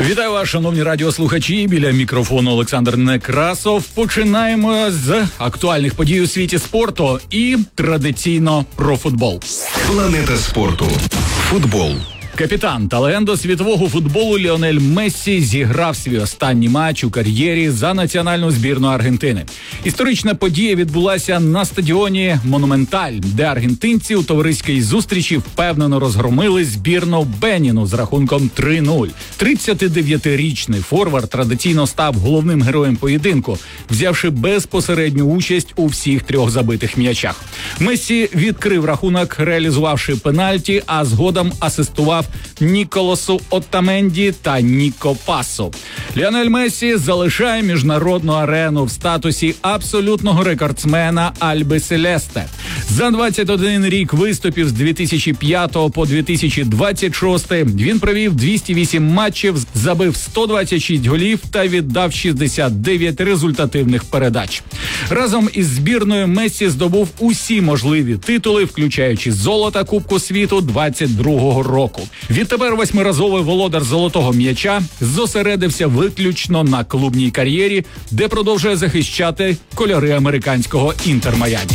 Вітаю вас, шановні радіослухачі. Біля мікрофону Олександр Некрасов. Починаємо з актуальних подій у світі спорту і традиційно про футбол. Планета спорту. Футбол. Капітан та легенда світового футболу Ліонель Мессі зіграв свій останній матч у кар'єрі за національну збірну Аргентини. Історична подія відбулася на стадіоні Монументаль, де аргентинці у товариській зустрічі впевнено розгромили збірну Беніну з рахунком 3-0. 39-річний форвард традиційно став головним героєм поєдинку, взявши безпосередню участь у всіх трьох забитих м'ячах. Мессі відкрив рахунок, реалізувавши пенальті, а згодом асистував Ніколасу Оттаменді та Ніко Пасу. Ліонель Мессі залишає міжнародну арену в статусі абсолютного рекордсмена Альби Селесте. За 21 рік виступів з 2005 по 2026 він провів 208 матчів, забив 126 голів та віддав 69 результативних передач. Разом із збірною Мессі здобув усі можливі титули, включаючи золото Кубку світу 22-го року. Відтепер восьмиразовий володар золотого м'яча зосередився виключно на клубній кар'єрі, де продовжує захищати кольори американського Інтер Майамі.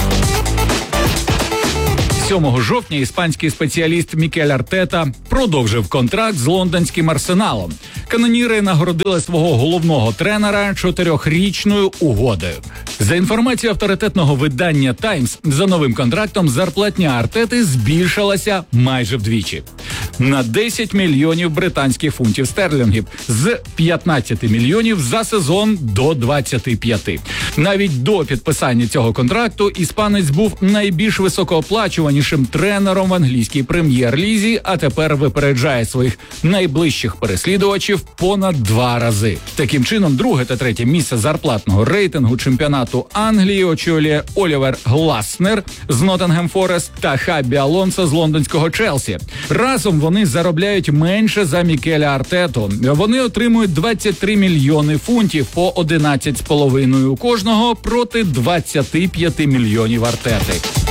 7 жовтня іспанський спеціаліст Мікель Артета продовжив контракт з лондонським Арсеналом. Каноніри нагородили свого головного тренера 4-річною угодою. За інформацією авторитетного видання «Таймс», за новим контрактом зарплатня Артети збільшилася майже вдвічі. На 10 мільйонів британських фунтів стерлінгів з 15 мільйонів за сезон до 25. Навіть до підписання цього контракту іспанець був найбільш високооплачуванішим тренером в англійській прем'єр-лізі, а тепер випереджає своїх найближчих переслідувачів понад 2 рази. Таким чином, друге та третє місце зарплатного рейтингу чемпіонату Англії очолює Олівер Гласнер з Ноттінгем Форест та Хабі Алонсо з лондонського Челсі. Разом вони заробляють менше за Мікеля Артету. Вони отримують 23 мільйони фунтів по 11,5 у кожного проти 25 мільйонів Артети.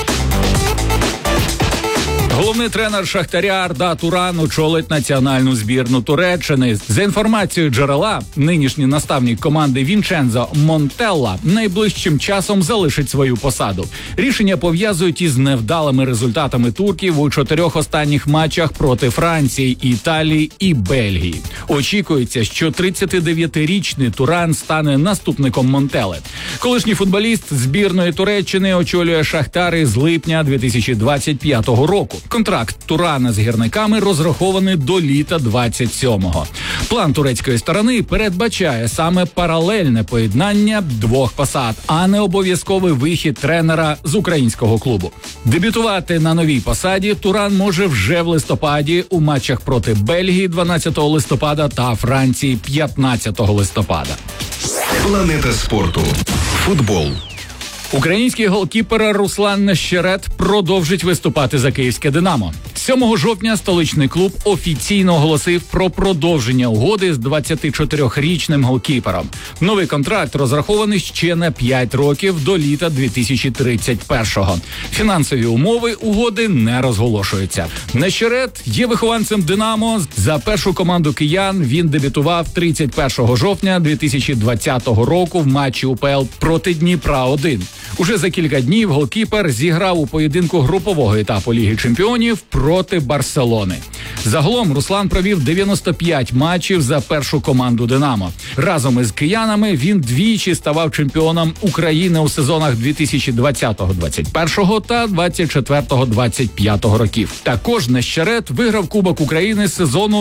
Головний тренер Шахтаря Арда Туран очолить національну збірну Туреччини. За інформацією джерела, нинішній наставник команди Вінчензо Монтелла найближчим часом залишить свою посаду. Рішення пов'язують із невдалими результатами турків у 4 останніх матчах проти Франції, Італії і Бельгії. Очікується, що 39-річний Туран стане наступником Монтелли. Колишній футболіст збірної Туреччини очолює Шахтар із липня 2025 року. Контракт Турана з гірниками розрахований до літа 27-го. План турецької сторони передбачає саме паралельне поєднання 2 посад, а не обов'язковий вихід тренера з українського клубу. Дебютувати на новій посаді Туран може вже в листопаді у матчах проти Бельгії 12 листопада та Франції 15 листопада. Планета спорту. Футбол. Український голкіпер Руслан Нещерет продовжить виступати за київське «Динамо». 7 жовтня столичний клуб офіційно оголосив про продовження угоди з 24-річним голкіпером. Новий контракт розрахований ще на 5 років до літа 2031-го. Фінансові умови угоди не розголошуються. Нещерет є вихованцем «Динамо». За першу команду киян він дебютував 31 жовтня 2020 року в матчі УПЛ проти Дніпра-1. Уже за кілька днів голкіпер зіграв у поєдинку групового етапу Ліги чемпіонів проти Барселони. Загалом Руслан провів 95 матчів за першу команду «Динамо». Разом із киянами він двічі ставав чемпіоном України у сезонах 2020-21 та 24-25 років. Також Нещерет виграв Кубок України з сезону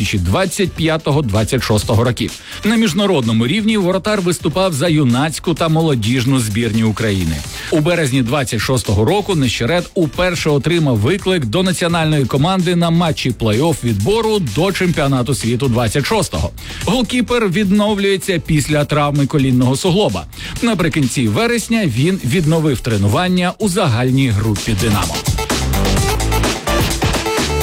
2025-26 років. На міжнародному рівні воротар виступав за юнацьку та молодіжну збірні України. У березні 26-го року Нещерет уперше отримав виклик до національної команди на матчі плей-офф відбору до чемпіонату світу 26-го. Голкіпер відновлюється після травми колінного суглоба. Наприкінці вересня він відновив тренування у загальній групі «Динамо».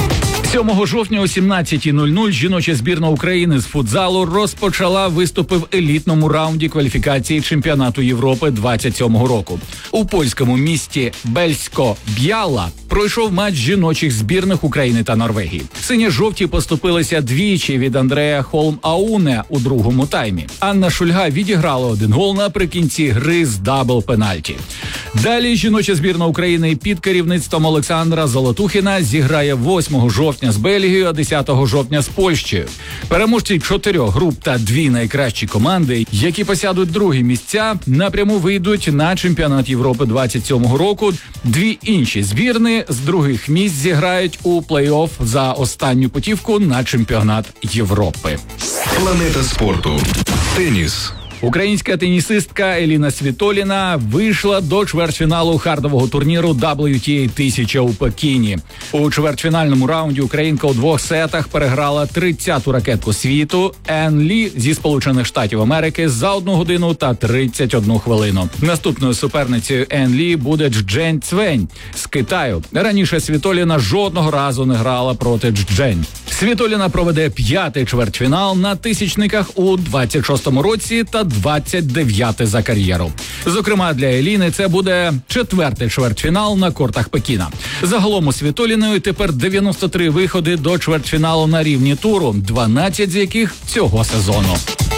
7 жовтня о 17:00 жіноча збірна України з футзалу розпочала виступи в елітному раунді кваліфікації чемпіонату Європи 27-го року. У польському місті Бельсько-Б'яла пройшов матч жіночих збірних України та Норвегії. Синьо-жовті поступилися двічі від Андрея Холм-Ауне у другому таймі. Анна Шульга відіграла 1 гол наприкінці гри з дабл-пенальті. Далі жіноча збірна України під керівництвом Олександра Золотухіна зіграє 8 жовтня з Бельгією, а 10 жовтня з Польщею. Переможці 4 груп та 2 найкращі команди, які посядуть другі місця, напряму вийдуть на чемпіонат Європи 27-го року. 2 інші збірни з других місць зіграють у плей-офф за останню путівку на чемпіонат Європи. Планета спорту. Теніс. Українська тенісистка Еліна Світоліна вийшла до чвертьфіналу хардового турніру WTA 1000 у Пекіні. У чвертьфінальному раунді українка у 2 сетах переграла 30-ту ракетку світу Ен Лі зі Сполучених Штатів Америки за 1 годину та 31 хвилину. Наступною суперницею Ен Лі буде Чжень Цвень з Китаю. Раніше Світоліна жодного разу не грала проти Чжень. Світоліна проведе 5-й чвертьфінал на тисячниках у 26-му році та 29-й за кар'єру. Зокрема, для Еліни це буде 4-й чвертьфінал на кортах Пекіна. Загалом у Світоліної тепер 93 виходи до чвертьфіналу на рівні туру, 12 з яких цього сезону.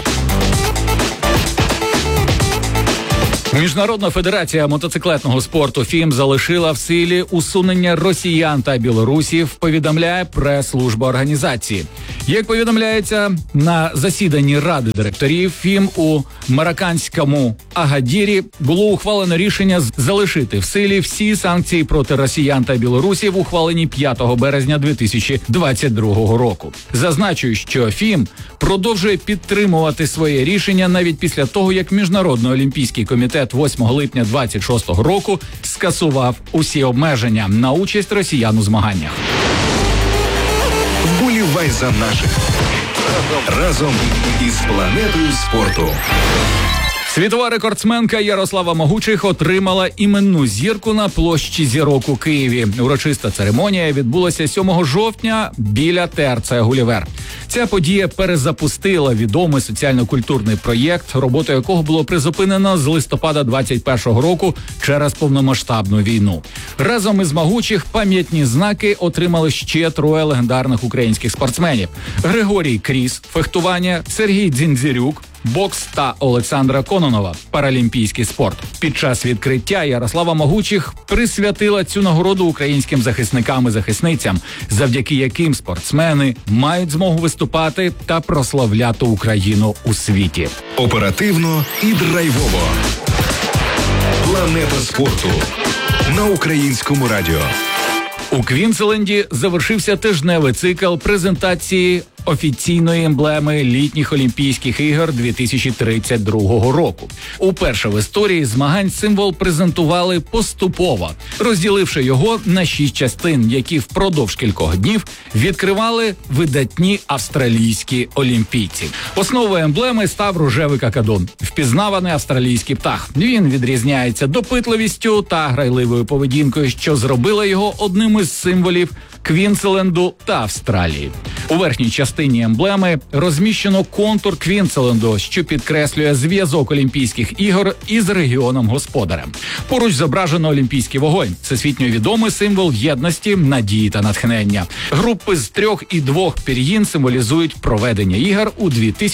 Міжнародна федерація мотоциклетного спорту ФІМ залишила в силі усунення росіян та білорусів, повідомляє прес-служба організації. Як повідомляється, на засіданні Ради директорів ФІМ у марокканському Агадірі було ухвалено рішення залишити в силі всі санкції проти росіян та білорусів, ухвалені 5 березня 2022 року. Зазначую, що ФІМ продовжує підтримувати своє рішення навіть після того, як Міжнародний олімпійський комітет 8 липня 2026 року скасував усі обмеження на участь росіян у змаганнях. Вболівай за наших. Разом із планетою спорту. Світова рекордсменка Ярослава Могучих отримала іменну зірку на площі Зірок у Києві. Урочиста церемонія відбулася 7 жовтня біля ТРЦ «Гулівер». Ця подія перезапустила відомий соціально-культурний проєкт, роботу якого було призупинено з листопада 2021 року через повномасштабну війну. Разом із Могучих пам'ятні знаки отримали ще 3 легендарних українських спортсменів: Григорій Кріс – фехтування, Сергій Дзінзірюк – бокс та Олександра Кононова – паралімпійський спорт. Під час відкриття Ярослава Могучих присвятила цю нагороду українським захисникам і захисницям, завдяки яким спортсмени мають змогу виступати та прославляти Україну у світі. Оперативно і драйвово. Планета спорту на Українському радіо. У Квінсленді завершився тижневий цикл презентації офіційної емблеми літніх Олімпійських ігор 2032 року. Уперше в історії змагань символ презентували поступово, розділивши його на 6 частин, які впродовж кількох днів відкривали видатні австралійські олімпійці. Основою емблеми став рожевий какадон – впізнаваний австралійський птах. Він відрізняється допитливістю та грайливою поведінкою, що зробила його одним із символів Квінсленду та Австралії. У верхній частині емблеми розміщено контур Квінсленду, що підкреслює зв'язок Олімпійських ігор із регіоном-господарем. Поруч зображено Олімпійський вогонь – всесвітньо відомий символ єдності, надії та натхнення. Групи з 3 і 2 пір'їн символізують проведення ігор у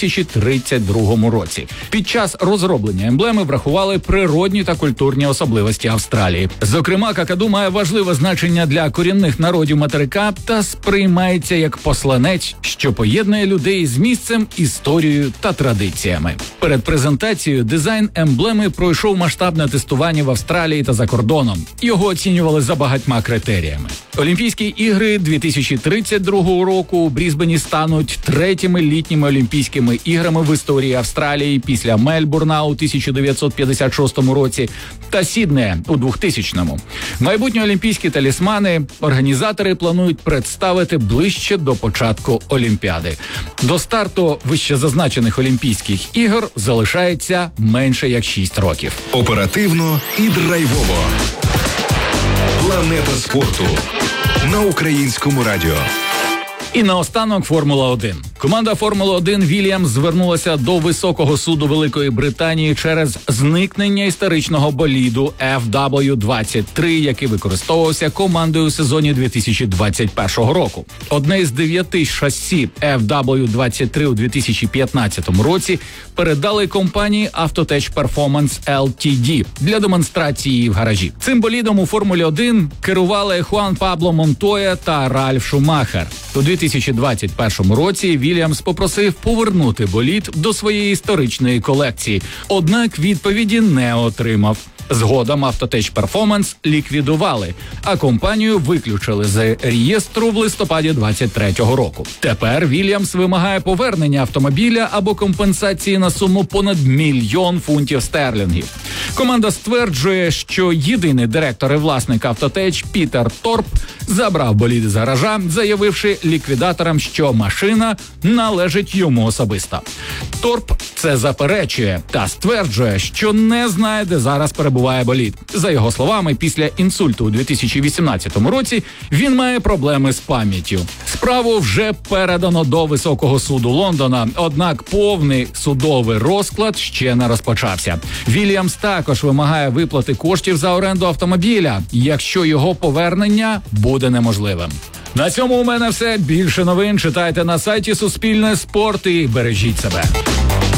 2032 році. Під час розроблення емблеми врахували природні та культурні особливості Австралії. Зокрема, какаду має важливе значення для корінних народів материка та сприймається як посланець, що поєднує людей з місцем, історією та традиціями. Перед презентацією дизайн емблеми пройшов масштабне тестування в Австралії та за кордоном. Його оцінювали за багатьма критеріями. Олімпійські ігри 2032 року у Брізбені стануть 3-ми літніми Олімпійськими іграми в історії Австралії після Мельбурна у 1956 році та Сіднея у 2000-му. Майбутні олімпійські талісмани організатори планують представити ближче до початку Олімпіади. До старту вищезазначених Олімпійських ігор залишається менше як 6 років. Оперативно і драйвово. Планета спорту на Українському радіо. І наостанок Формула-1. Команда Формула-1 Вільямс звернулася до Високого суду Великої Британії через зникнення історичного боліду FW23, який використовувався командою у сезоні 2021 року. Одне із 9 шасі FW23 у 2015 році передали компанії Автотеч Performance Ltd. для демонстрації в гаражі. Цим болідом у Формулі-1 керували Хуан Пабло Монтоя та Ральф Шумахер. У 2021 році Вільямс попросив повернути болід до своєї історичної колекції, однак відповіді не отримав. Згодом Автотеч Перформанс ліквідували, а компанію виключили з реєстру в листопаді 23-го року. Тепер Вільямс вимагає повернення автомобіля або компенсації на суму понад $1 мільйон фунтів стерлінгів. Команда стверджує, що єдиний директор і власник Автотеч Пітер Торп забрав болід з гаража, заявивши ліквідаторам, що машина належить йому особисто. Торп це заперечує та стверджує, що не знає, де зараз перебуває болід. За його словами, після інсульту у 2018 році він має проблеми з пам'яттю. Справу вже передано до Високого суду Лондона, однак повний судовий розклад ще не розпочався. Вільямс також вимагає виплати коштів за оренду автомобіля, якщо його повернення буде неможливим. На цьому у мене все. Більше новин читайте на сайті Суспільне Спорт і бережіть себе.